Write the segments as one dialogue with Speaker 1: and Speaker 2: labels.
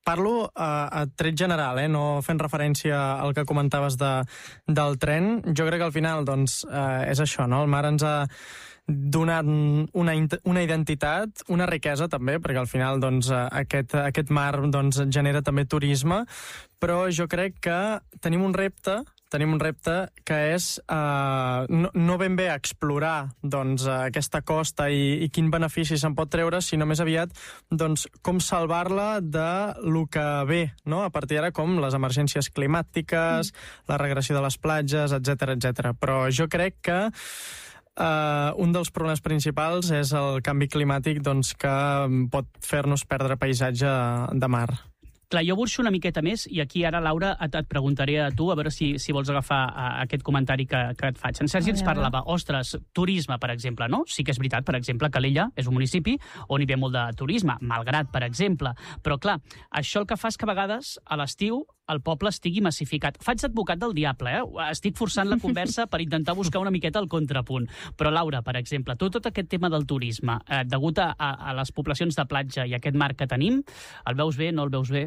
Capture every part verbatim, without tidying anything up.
Speaker 1: parlo a, a tret general, eh? No fent referència al que comentaves de, del tren. Jo crec que al final doncs, eh, és això, no? El mar ens ha donat una, una identitat, una riquesa també, perquè al final doncs, aquest, aquest mar doncs, genera també turisme, però jo crec que tenim un repte tenim un repte que és eh, no, no ben bé explorar doncs, aquesta costa i, i quin benefici se'n pot treure, sinó més aviat doncs, com salvar-la de lo que ve, no? A partir d'ara com les emergències climàtiques, mm. la regressió de les platges, etcètera, etcètera. Però jo crec que Uh, un dels problemes principals és el canvi climàtic doncs, que pot fer-nos perdre paisatge de mar.
Speaker 2: Clar, jo burxo una miqueta més i aquí ara, Laura, et, et preguntaré a tu a veure si, si vols agafar a, aquest comentari que, que et faig. En Sergi ens parlava, ostres, turisme, per exemple, no? Sí que és veritat, per exemple, que l'Ella és un municipi on hi ve molt de turisme, Malgrat, per exemple. Però, clar, això el que fa és que a vegades, a l'estiu, el poble estigui massificat. Faig d'advocat del diable, eh? Estic forçant la conversa per intentar buscar una miqueta el contrapunt. Però, Laura, per exemple, tu tot aquest tema del turisme, eh, degut a, a les poblacions de platja i aquest mar que tenim, el veus bé, no el veus bé?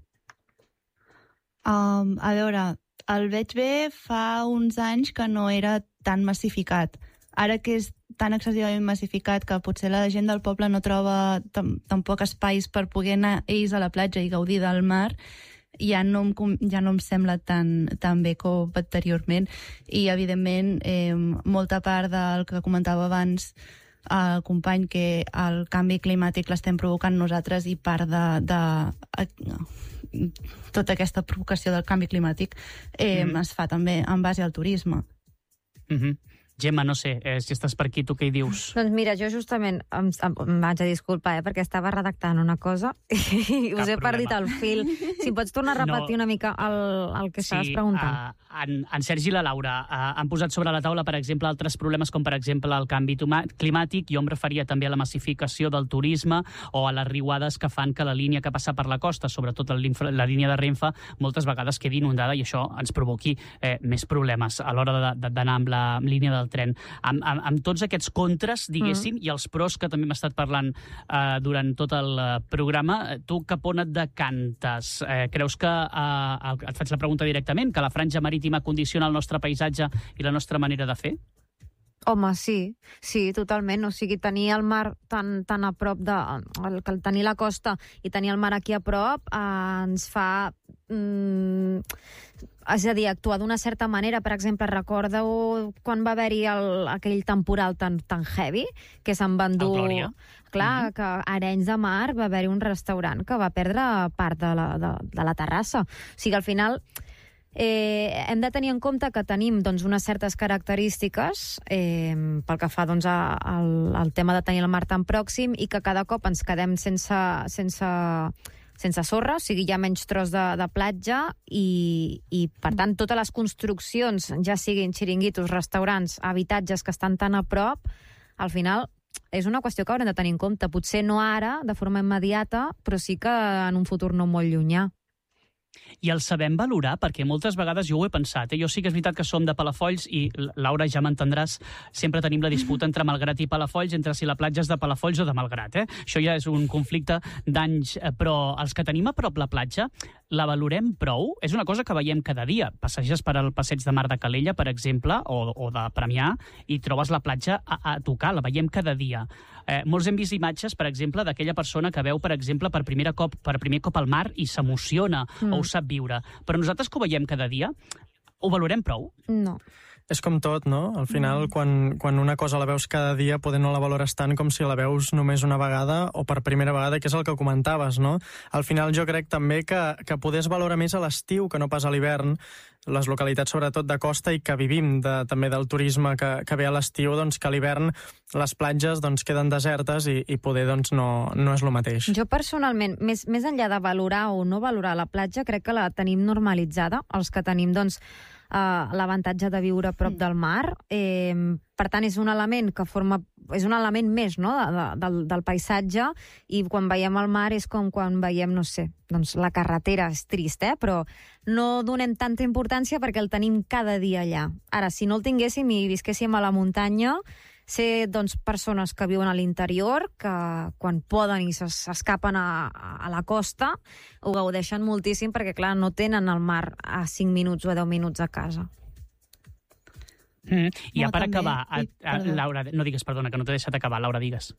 Speaker 3: Um, a veure, el veig bé fa uns anys que no era tan massificat. Ara que és tan excessivament massificat que potser la gent del poble no troba tampoc espais per poder anar ells a la platja i gaudir del mar, ja no em, ja no em sembla tan, tan bé com anteriorment. I, evidentment, eh, molta part del que comentava abans el company, que el canvi climàtic l'estem provocant nosaltres, i part de, de tota aquesta provocació del canvi climàtic eh, mm. es fa també en base al turisme.
Speaker 2: Mm-hmm. Gemma, no sé, eh, si estàs per aquí, tu què hi dius?
Speaker 4: Doncs mira, jo justament em, em vaig a disculpar, eh, perquè estava redactant una cosa i us he perdit el fil. Si pots tornar a repetir no. una mica el, el que sí, estaves preguntant.
Speaker 2: Uh, en, en Sergi i la Laura uh, han posat sobre la taula, per exemple, altres problemes com, per exemple, el canvi climàtic. Jo em referia també a la massificació del turisme o a les riuades que fan que la línia que passa per la costa, sobretot la línia de Renfe, moltes vegades quedi inundada i això ens provoqui eh, més problemes a l'hora d'anar amb la línia del tren. Amb, amb, amb tots aquests contres, diguéssim, mm. i els pros que també hem estat parlant eh, durant tot el programa, tu cap on et decantes? Eh, creus que, eh, et faig la pregunta directament, que la franja marítima condiciona el nostre paisatge i la nostra manera de fer?
Speaker 4: Home, sí, sí, totalment. O sigui, tenir el mar tan, tan a prop de... El, tenir la costa i tenir el mar aquí a prop eh, ens fa... Mm, és a dir, actuar d'una certa manera. Per exemple, recordeu quan va haver-hi el, aquell temporal tan, tan heavy que se'n van dur...
Speaker 2: Glòria.
Speaker 4: Clar, mm-hmm. que a Arenys de Mar va haver-hi un restaurant que va perdre part de la, de, de la terrassa. O sigui, al final... Eh, hem de tenir en compte que tenim doncs, unes certes característiques eh, pel que fa doncs, a, al, al tema de tenir el mar tan pròxim, i que cada cop ens quedem sense, sense, sense sorra, o sigui, hi ha menys tros de, de platja i, i, per tant, totes les construccions, ja siguin xiringuitos, restaurants, habitatges que estan tan a prop, al final és una qüestió que haurem de tenir en compte. Potser no ara, de forma immediata, però sí que en un futur no molt llunyà.
Speaker 2: I el sabem valorar, perquè moltes vegades jo ho he pensat, eh? Jo sí que és veritat que som de Palafolls i, Laura, ja m'entendràs, sempre tenim la disputa entre Malgrat i Palafolls, entre si la platja és de Palafolls o de Malgrat, eh? Això ja és un conflicte d'anys, però els que tenim a prop la platja, la valorem prou? És una cosa que veiem cada dia. Passeges per al passeig de Mar de Calella, per exemple, o, o de Premià, i trobes la platja a, a tocar, la veiem cada dia. Eh, molts hem vist imatges, per exemple, d'aquella persona que veu, per exemple, per, primera cop, per primer cop al mar i s'emociona, mm. o ho sap viure. Però nosaltres que ho veiem cada dia, ho valorem prou?
Speaker 4: No.
Speaker 1: És com tot, no? Al final, mm. quan, quan una cosa la veus cada dia, poder no la valores tant com si la veus només una vegada o per primera vegada, que és el que comentaves, no? Al final jo crec també que, que poder es valora més a l'estiu que no pas a l'hivern, les localitats sobretot de costa, i que vivim de, també del turisme que, que ve a l'estiu, doncs que a l'hivern les platges doncs, queden desertes i, i poder doncs, no, no és el mateix.
Speaker 4: Jo personalment, més, més enllà de valorar o no valorar la platja, crec que la tenim normalitzada, els que tenim doncs, Uh, l'avantatge de viure a prop mm. del mar. Eh, per tant, és un element que forma... És un element més, no?, de, de, del, del paisatge, i quan veiem el mar és com quan veiem, no sé, doncs la carretera. És trist, eh?, però no donem tanta importància perquè el tenim cada dia allà. Ara, si no el tinguéssim i visquéssim a la muntanya, ser doncs, persones que viuen a l'interior, que quan poden i s'escapen a, a la costa, ho gaudeixen moltíssim perquè, clar, no tenen el mar a cinc minuts o a deu minuts a casa.
Speaker 2: Mm. I
Speaker 3: No,
Speaker 2: per
Speaker 3: també.
Speaker 2: acabar, a,
Speaker 3: Ui,
Speaker 2: a,
Speaker 3: perdó.
Speaker 2: Laura, no digues, perdona, que no t'he deixat acabar. Laura, digues.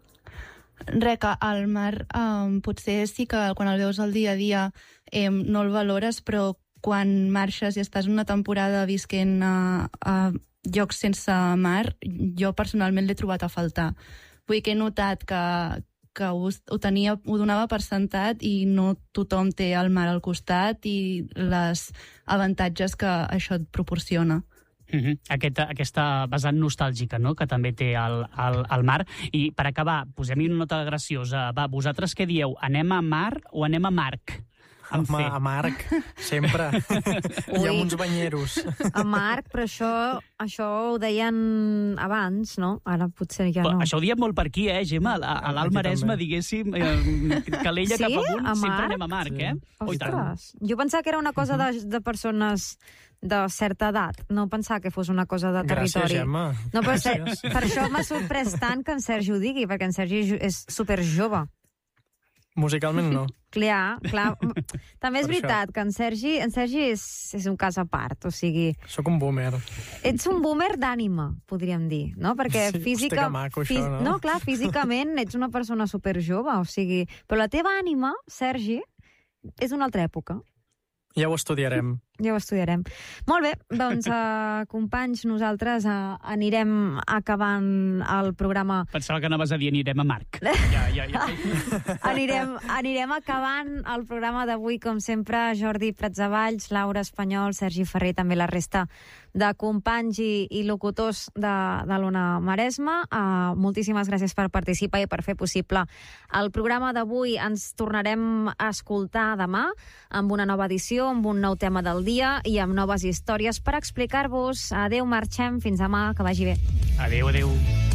Speaker 3: Res, que al mar um, potser sí que quan el veus al dia a dia eh, no el valores, però quan marxes i estàs una temporada visquent a, a llocs sense mar, jo personalment l'he trobat a faltar. Vull dir que he notat que, que ho, ho, tenia, ho donava per sentat i no tothom té el mar al costat i les avantatges que això et proporciona.
Speaker 2: Mm-hmm. Aquesta, aquesta vessant nostàlgica, no?, que també té el, el, el mar. I per acabar, posem-hi una nota graciosa. Va, vosaltres què dieu? Anem a mar o anem a Marc? Amb
Speaker 1: Home,
Speaker 2: C.
Speaker 1: a Marc, sempre. I amb uns banyeros.
Speaker 4: A Marc, però això, això ho deien abans, no? Ara potser ja
Speaker 2: Però
Speaker 4: no.
Speaker 2: això ho diem molt per aquí, eh, Gemma? A, a l'Alt
Speaker 1: Aquí
Speaker 2: Maresme,
Speaker 1: també.
Speaker 2: diguéssim, eh, Calella
Speaker 4: Sí?
Speaker 2: cap amunt,
Speaker 4: A
Speaker 2: sempre
Speaker 4: Marc?
Speaker 2: anem a Marc,
Speaker 1: Sí.
Speaker 2: eh? Oh, i tant.
Speaker 4: Ostres, jo pensava que era una cosa de, de persones de certa edat, no pensava que fos una cosa de
Speaker 1: Gràcies,
Speaker 4: territori.
Speaker 1: Gemma.
Speaker 4: No, però ser,
Speaker 1: Gràcies.
Speaker 4: per això m'ha sorprès tant que en Sergi ho digui, perquè en Sergi és super jove.
Speaker 1: Musicalment no.
Speaker 4: Clar, clar. També és
Speaker 1: Per
Speaker 4: veritat que en Sergi, en Sergi és, és un cas a part, o sigui,
Speaker 1: Sóc un boomer.
Speaker 4: ets un boomer d'ànima, podríem dir, no? Perquè
Speaker 1: Sí,
Speaker 4: física...
Speaker 1: hosti, que maco, això, no?
Speaker 4: no, clar, físicament ets una persona super jove, o sigui... Però la teva ànima, Sergi, és d'una altra època.
Speaker 1: Ja ho estudiarem.
Speaker 4: Ja ho estudiarem. Molt bé, doncs, uh, companys, nosaltres uh, anirem acabant el programa...
Speaker 2: Pensava que anaves a dir anirem a Marc. Ja, ja, ja.
Speaker 4: Anirem, anirem acabant el programa d'avui, com sempre, Jordi Pratsavalls, Laura Espanyol, Sergi Ferrer, també la resta de companys i, i locutors de, de l'Ona Maresme. Uh, moltíssimes gràcies per participar i per fer possible el programa d'avui. Ens tornarem a escoltar demà amb una nova edició, amb un nou tema del dia i amb noves històries per explicar-vos. Adéu, marxem, fins demà, que vagi bé.
Speaker 2: Adéu, adéu.